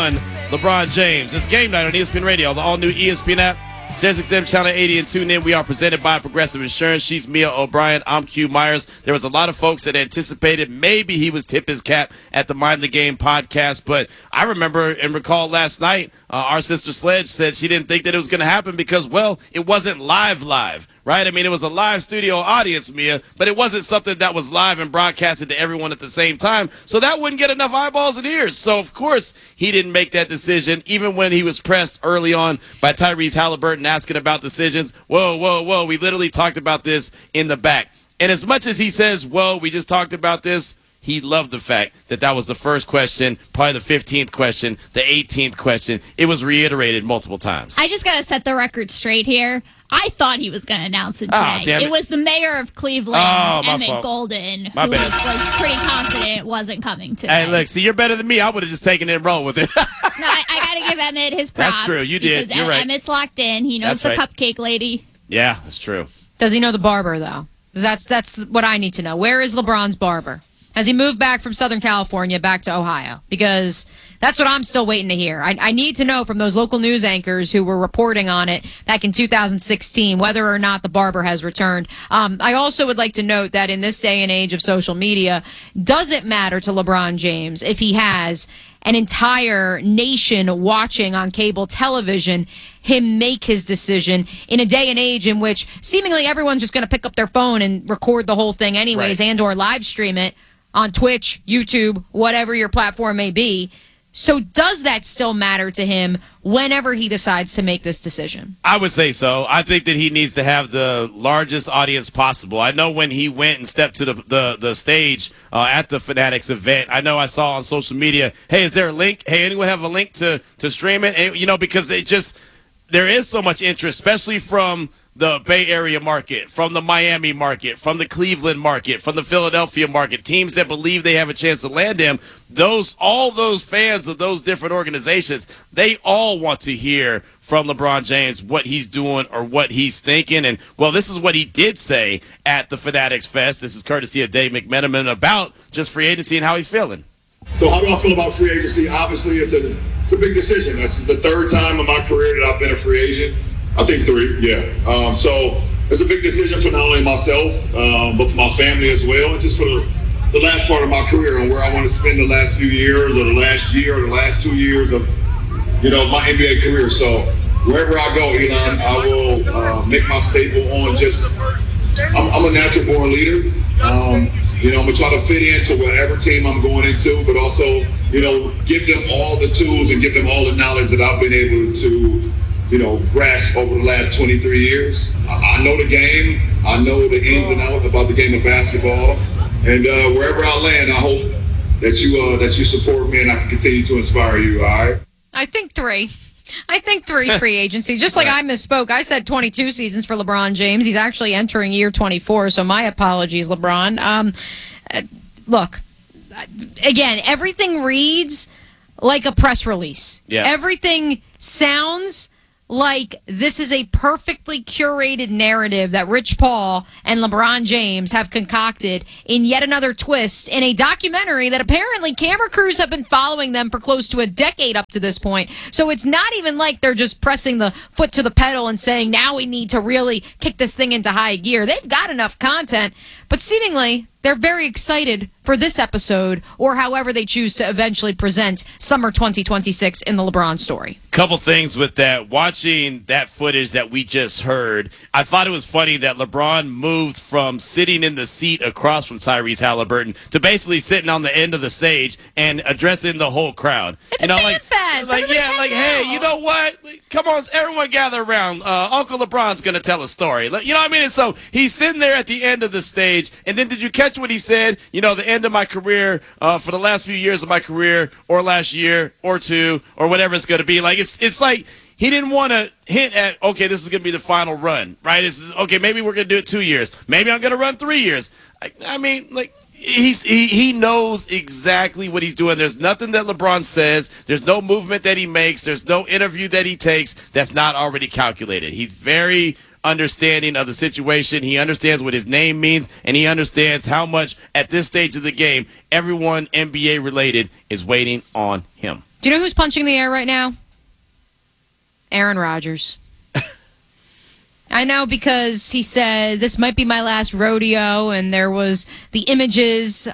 on LeBron James. It's game night on ESPN Radio, the all-new ESPN app, SiriusXM Channel 80, and tune in. We are presented by Progressive Insurance. She's Mia O'Brien. I'm Q Myers. There was a lot of folks that anticipated maybe he was tip his cap at the Mind the Game podcast, but I remember and recall last night our sister Sledge said she didn't think that it was going to happen because, well, it wasn't live, right? I mean, it was a live studio audience, Mia, but it wasn't something that was live and broadcasted to everyone at the same time, so that wouldn't get enough eyeballs and ears. So, of course, he didn't make that decision, even when he was pressed early on by Tyrese Halliburton asking about decisions. Whoa, we literally talked about this in the back. And as much as he says, whoa, we just talked about this, he loved the fact that that was the first question, probably the 15th question, the 18th question. It was reiterated multiple times. I just got to set the record straight here. I thought he was going to announce it today. Oh, damn it. It was the mayor of Cleveland, Emmett Golden, who was pretty confident it wasn't coming today. Hey, look, see, you're better than me. I would have just taken it and rolled with it. No, I got to give Emmett his props. That's true. You did. You're right. Emmett's locked in. He knows the cupcake lady. Yeah, that's true. Does he know the barber, though? That's what I need to know. Where is LeBron's barber? Has he moved back from Southern California back to Ohio? Because that's what I'm still waiting to hear. I need to know from those local news anchors who were reporting on it back in 2016 whether or not the barber has returned. I also would like to note that in this day and age of social media, does it matter to LeBron James if he has an entire nation watching on cable television him make his decision in a day and age in which seemingly everyone's just going to pick up their phone and record the whole thing anyways, right, and or live stream it on Twitch, YouTube, whatever your platform may be. So does that still matter to him whenever he decides to make this decision? I would say so. I think that he needs to have the largest audience possible. I know when he went and stepped to the stage at the Fanatics event, I know I saw on social media, hey, is there a link? Hey, anyone have a link to stream it? And, you know, because there is so much interest, especially from the Bay Area market, from the Miami market, from the Cleveland market, from the Philadelphia market, teams that believe they have a chance to land him. All those fans of those different organizations, they all want to hear from LeBron James what he's doing or what he's thinking. And, well, this is what he did say at the Fanatics Fest. This is courtesy of Dave McMenamin about just free agency and how he's feeling. So how do I feel about free agency? Obviously, it's a big decision. This is the third time in my career that I've been a free agent. I think 3, yeah. So it's a big decision for not only myself, but for my family as well, and just for the last part of my career and where I want to spend the last few years or the last year or the last 2 years of, my NBA career. So wherever I go, Elon, I will make my staple on just I'm a natural born leader. I'm going to try to fit into whatever team I'm going into, but also, give them all the tools and give them all the knowledge that I've been able to grasp over the last 23 years. I know the game. I know the ins and outs about the game of basketball. And wherever I land, I hope that you support me and I can continue to inspire you, all right? I think 3 free agencies. Just like I misspoke. I said 22 seasons for LeBron James. He's actually entering year 24, so my apologies, LeBron. Look, again, everything reads like a press release. Yeah. Everything sounds like this is a perfectly curated narrative that Rich Paul and LeBron James have concocted in yet another twist in a documentary that apparently camera crews have been following them for close to a decade up to this point. So it's not even like they're just pressing the foot to the pedal and saying, now we need to really kick this thing into high gear. They've got enough content, but seemingly they're very excited for this episode or however they choose to eventually present summer 2026 in the LeBron story. Couple things with that. Watching that footage that we just heard, I thought it was funny that LeBron moved from sitting in the seat across from Tyrese Halliburton to basically sitting on the end of the stage and addressing the whole crowd. It's a fan fest. Hey, you know what? Come on, everyone gather around. Uncle LeBron's going to tell a story. You know what I mean? And so he's sitting there at the end of the stage, and then did you catch what he said? The end of my career, for the last few years of my career, or last year, or 2, or whatever it's going to be. Like, it's like he didn't want to hint at, okay, this is going to be the final run, right? Okay, maybe we're going to do it 2 years. Maybe I'm going to run 3 years. I mean, like, he knows exactly what he's doing. There's nothing that LeBron says. There's no movement that he makes. There's no interview that he takes that's not already calculated. He's very understanding of the situation. He understands what his name means, and he understands how much at this stage of the game everyone NBA related is waiting on him. Do you know who's punching the air right now? Aaron Rodgers. I know, because he said this might be my last rodeo, and there were the images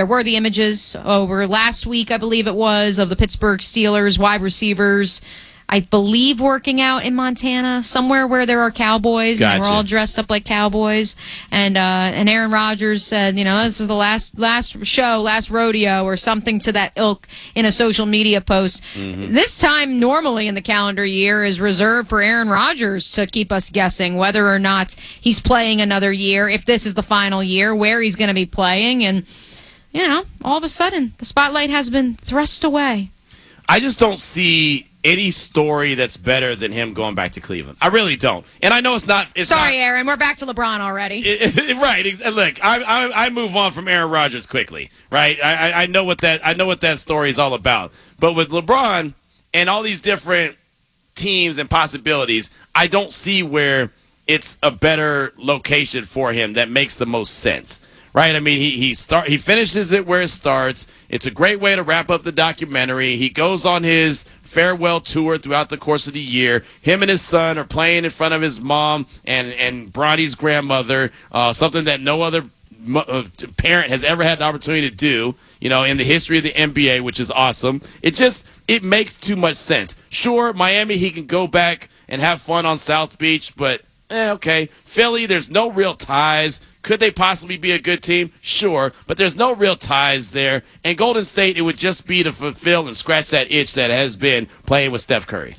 over last week, I believe it was, of the Pittsburgh Steelers wide receivers, I believe, working out in Montana, somewhere where there are cowboys, and they were all dressed up like cowboys. And Aaron Rodgers said, this is the last show, last rodeo, or something to that ilk in a social media post. Mm-hmm. This time, normally in the calendar year, is reserved for Aaron Rodgers to keep us guessing whether or not he's playing another year, if this is the final year, where he's going to be playing. And, all of a sudden, the spotlight has been thrust away. I just don't see any story that's better than him going back to Cleveland. I really don't. And I know it's not. Sorry, Aaron. We're back to LeBron already. Right. Look, I move on from Aaron Rodgers quickly. Right. I know what that story is all about. But with LeBron and all these different teams and possibilities, I don't see where it's a better location for him that makes the most sense. Right, I mean, he finishes it where it starts. It's a great way to wrap up the documentary. He goes on his farewell tour throughout the course of the year. Him and his son are playing in front of his mom and Bronny's grandmother, something that no other parent has ever had the opportunity to do, in the history of the NBA, which is awesome. It makes too much sense. Sure, Miami, he can go back and have fun on South Beach, but okay. Philly, there's no real ties. Could they possibly be a good team? Sure, but there's no real ties there. And Golden State, it would just be to fulfill and scratch that itch that has been playing with Steph Curry.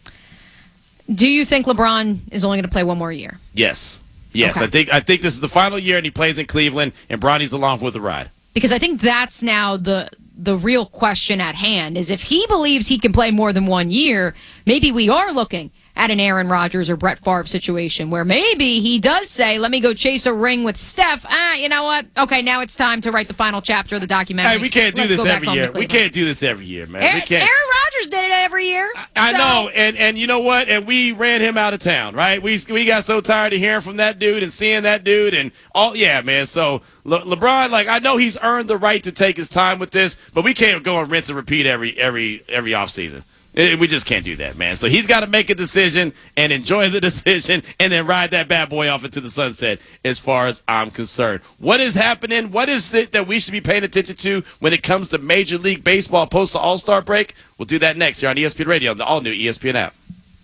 Do you think LeBron is only going to play one more year? Yes. Okay. I think this is the final year, and he plays in Cleveland, and Bronny's along for the ride. Because I think that's now the real question at hand, is if he believes he can play more than 1 year, maybe we are looking at an Aaron Rodgers or Brett Favre situation where maybe he does say, let me go chase a ring with Steph. You know what? Okay, now it's time to write the final chapter of the documentary. Hey, we can't do this every year. We can't do this every year, man. Aaron Rodgers did it every year. I know, and you know what? And we ran him out of town, right? We got so tired of hearing from that dude and seeing that dude and all. Yeah, man. So LeBron, I know he's earned the right to take his time with this, but we can't go and rinse and repeat every offseason. We just can't do that, man. So he's got to make a decision and enjoy the decision and then ride that bad boy off into the sunset as far as I'm concerned. What is happening? What is it that we should be paying attention to when it comes to Major League Baseball post the All-Star break? We'll do that next here on ESPN Radio on the all-new ESPN app.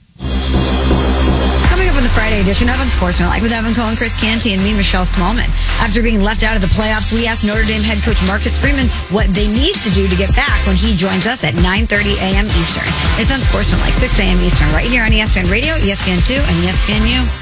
Coming up in the Friday edition of Unsportsmanlike with Evan Cohen, Chris Canty, and me, Michelle Smallman. After being left out of the playoffs, we asked Notre Dame head coach Marcus Freeman what they need to do to get back when he joins us at 9:30 a.m. Eastern. It's Unsportsmanlike, 6 a.m. Eastern, right here on ESPN Radio, ESPN2, and ESPNU.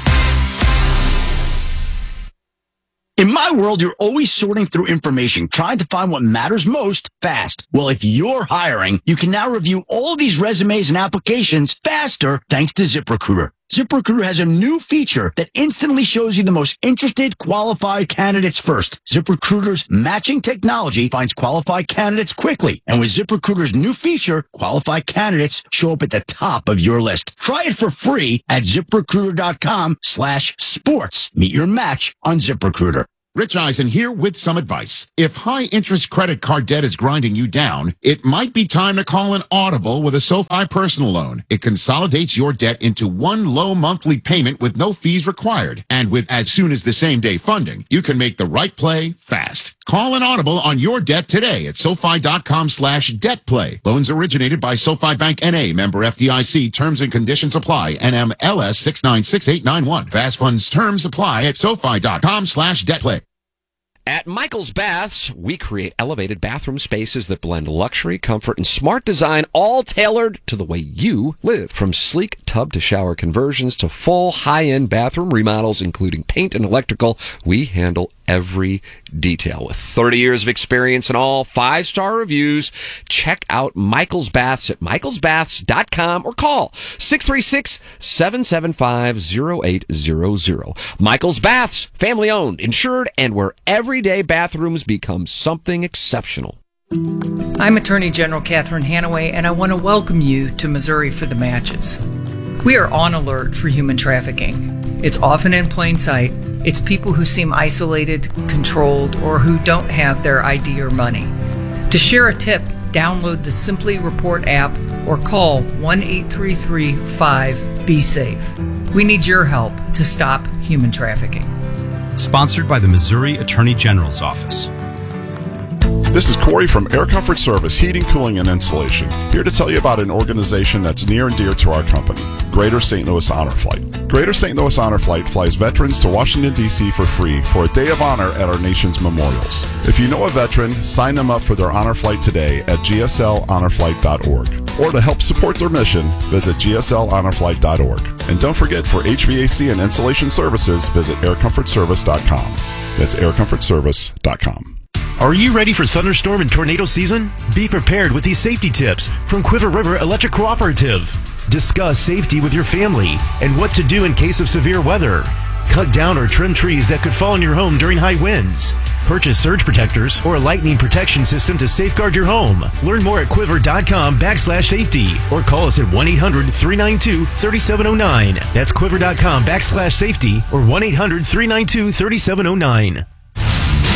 In my world, you're always sorting through information, trying to find what matters most fast. Well, if you're hiring, you can now review all these resumes and applications faster thanks to ZipRecruiter. ZipRecruiter has a new feature that instantly shows you the most interested, qualified candidates first. ZipRecruiter's matching technology finds qualified candidates quickly. And with ZipRecruiter's new feature, qualified candidates show up at the top of your list. Try it for free at ZipRecruiter.com/sports. Meet your match on ZipRecruiter. Rich Eisen here with some advice. If high-interest credit card debt is grinding you down, it might be time to call an Audible with a SoFi personal loan. It consolidates your debt into one low monthly payment with no fees required. And with as soon as the same-day funding, you can make the right play fast. Call an Audible on your debt today at SoFi.com/debtplay. Loans originated by SoFi Bank N.A., member FDIC. Terms and conditions apply. NMLS 696891. Fast funds terms apply at SoFi.com/debtplay. At Michael's Baths, we create elevated bathroom spaces that blend luxury, comfort, and smart design, all tailored to the way you live. From sleek tub to shower conversions to full high-end bathroom remodels, including paint and electrical, we handle every detail. With 30 years of experience and all 5-star reviews, check out Michael's Baths at michaelsbaths.com or call 636-775-0800. Michael's Baths, family owned, insured, and where everyday bathrooms become something exceptional. I'm Attorney General Catherine Hanaway, and I want to welcome you to Missouri for the Matches. We are on alert for human trafficking. It's often in plain sight. It's people who seem isolated, controlled, or who don't have their ID or money. To share a tip, download the Simply Report app or call 1-833-5-BE-SAFE. We need your help to stop human trafficking. Sponsored by the Missouri Attorney General's Office. This is Corey from Air Comfort Service Heating, Cooling, and Insulation, here to tell you about an organization that's near and dear to our company, Greater St. Louis Honor Flight. Greater St. Louis Honor Flight flies veterans to Washington, D.C. for free for a day of honor at our nation's memorials. If you know a veteran, sign them up for their honor flight today at gslhonorflight.org. Or to help support their mission, visit gslhonorflight.org. And don't forget, for HVAC and insulation services, visit aircomfortservice.com. That's aircomfortservice.com. Are you ready for thunderstorm and tornado season? Be prepared with these safety tips from Quiver River Electric Cooperative. Discuss safety with your family and what to do in case of severe weather. Cut down or trim trees that could fall on your home during high winds. Purchase surge protectors or a lightning protection system to safeguard your home. Learn more at quiver.com/safety or call us at 1-800-392-3709. That's quiver.com/safety or 1-800-392-3709.